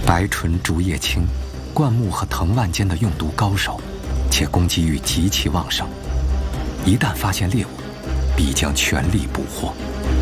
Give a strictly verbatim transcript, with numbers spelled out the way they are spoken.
白唇竹叶青，灌木和藤蔓间的用毒高手，且攻击欲极其旺盛。一旦发现猎物，必将全力捕获。